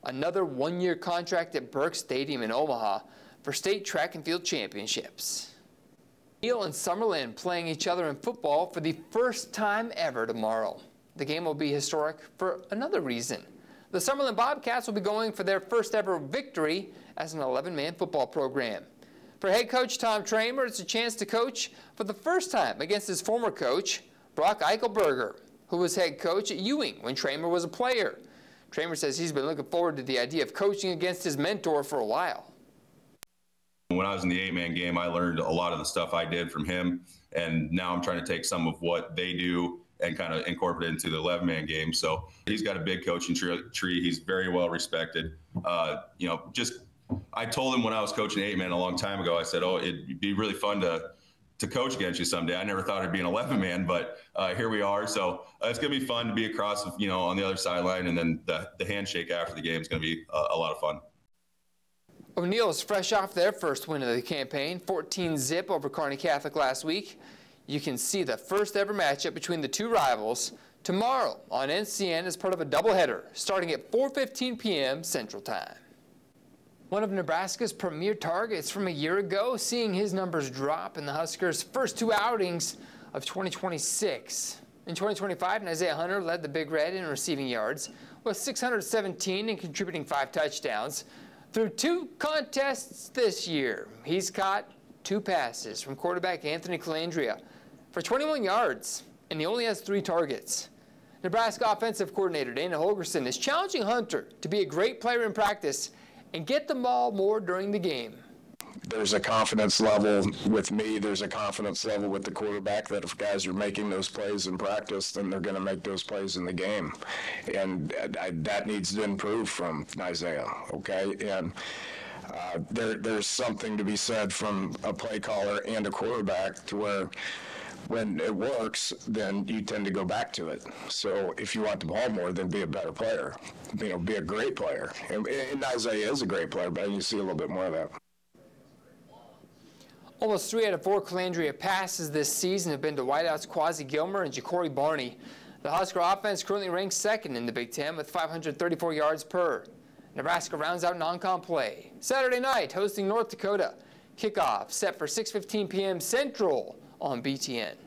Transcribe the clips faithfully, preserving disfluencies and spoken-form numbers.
another one-year contract at Burke Stadium in Omaha for state track and field championships. Neal and Summerlin playing each other in football for the first time ever tomorrow. The game will be historic for another reason. The Summerlin Bobcats will be going for their first ever victory as an eleven-man football program. For head coach Tom Tramer, it's a chance to coach for the first time against his former coach, Brock Eichelberger, who was head coach at Ewing when Tramer was a player. Tramer says he's been looking forward to the idea of coaching against his mentor for a while. When I was in the eight-man game, I learned a lot of the stuff I did from him, and now I'm trying to take some of what they do and kind of incorporate it into the eleven-man game. So he's got a big coaching tree. He's very well respected. Uh, you know, just I told him when I was coaching eight-man a long time ago, I said, oh, it'd be really fun to to coach against you someday. I never thought it'd be an eleven-man, but uh, here we are. So uh, it's going to be fun to be across, you know, on the other sideline, and then the, the handshake after the game is going to be a, a lot of fun. O'Neill is fresh off their first win of the campaign, fourteen zip over Kearney Catholic last week. You can see the first ever matchup between the two rivals tomorrow on N C N as part of a doubleheader starting at four fifteen p m Central Time. One of Nebraska's premier targets from a year ago, seeing his numbers drop in the Huskers' first two outings of twenty twenty-six. In twenty twenty-five, Isaiah Hunter led the Big Red in receiving yards with six hundred seventeen and contributing five touchdowns. Through two contests this year, he's caught two passes from quarterback Anthony Calandria for twenty-one yards, and he only has three targets. Nebraska offensive coordinator Dana Holgorsen is challenging Hunter to be a great player in practice and get the ball more during the game. There's a confidence level with me, there's a confidence level with the quarterback that if guys are making those plays in practice, then they're going to make those plays in the game. And I, that needs to improve from Isaiah, okay? And uh, there, there's something to be said from a play caller and a quarterback to where when it works, then you tend to go back to it. So if you want the ball more, then be a better player. You know, be a great player. And, and Isaiah is a great player, but you see a little bit more of that. Almost three out of four Calandria passes this season have been to wideouts Quasi Gilmer and Ja'Cory Barney. The Husker offense currently ranks second in the Big Ten with five hundred thirty-four yards per. Nebraska rounds out non-con play Saturday night, hosting North Dakota. Kickoff set for six fifteen p m Central on B T N.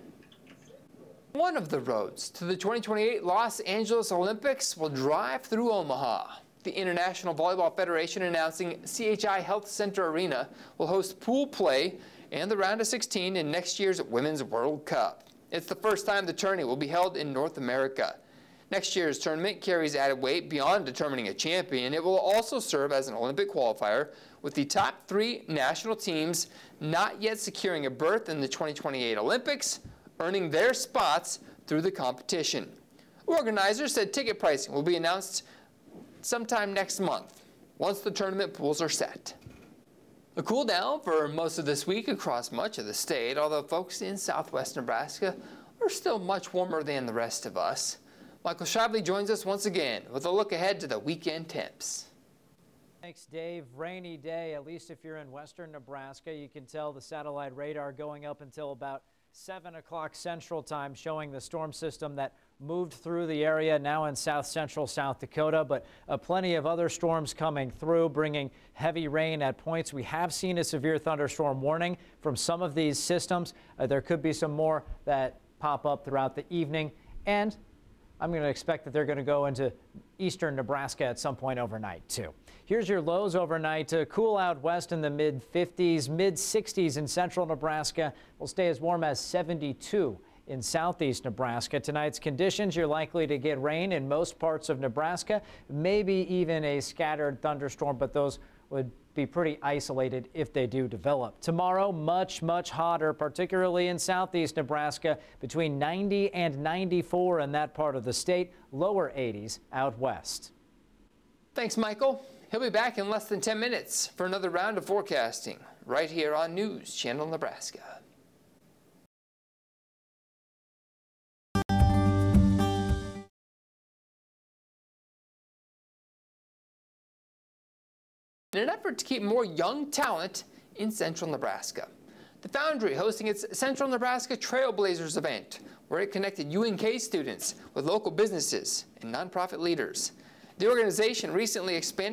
One of the roads to the twenty twenty-eight Los Angeles Olympics will drive through Omaha. The International Volleyball Federation announcing C H I Health Center Arena will host pool play and the round of sixteen in next year's Women's World Cup. It's the first time the tourney will be held in North America. Next year's tournament carries added weight beyond determining a champion. It will also serve as an Olympic qualifier, with the top three national teams not yet securing a berth in the twenty twenty-eight Olympics, earning their spots through the competition. Organizers said ticket pricing will be announced sometime next month, once the tournament pools are set. A cool down for most of this week across much of the state, although folks in southwest Nebraska are still much warmer than the rest of us. Michael Shively joins us once again with a look ahead to the weekend temps. Thanks, Dave. Rainy day, at least if you're in western Nebraska. You can tell the satellite radar going up until about seven o'clock Central Time, showing the storm system that moved through the area, now in south central South Dakota, but uh, plenty of other storms coming through, bringing heavy rain at points. We have seen a severe thunderstorm warning from some of these systems. Uh, there could be some more that pop up throughout the evening, and I'm going to expect that they're going to go into eastern Nebraska at some point overnight, too. Here's your lows overnight. To cool out west in the mid fifties, mid sixties in central Nebraska. Will stay as warm as seventy-two in southeast Nebraska. Tonight's conditions, you're likely to get rain in most parts of Nebraska, maybe even a scattered thunderstorm, but those would be pretty isolated if they do develop. Tomorrow, much, much hotter, particularly in southeast Nebraska, between ninety and ninety-four in that part of the state, lower eighties out west. Thanks, Michael. He'll be back in less than ten minutes for another round of forecasting right here on News Channel Nebraska. In an effort to keep more young talent in central Nebraska, the Foundry hosting its Central Nebraska Trailblazers event, where it connected U N K students with local businesses and nonprofit leaders. The organization recently expanded